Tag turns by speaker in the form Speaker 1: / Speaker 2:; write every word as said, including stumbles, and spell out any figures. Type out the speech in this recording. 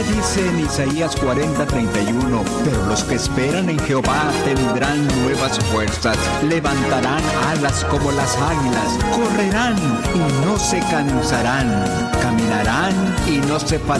Speaker 1: Dice en Isaías cuarenta, treinta y uno, pero los que esperan en Jehová tendrán nuevas fuerzas, levantarán alas como las águilas, correrán y no se cansarán, caminarán y no se fatigarán.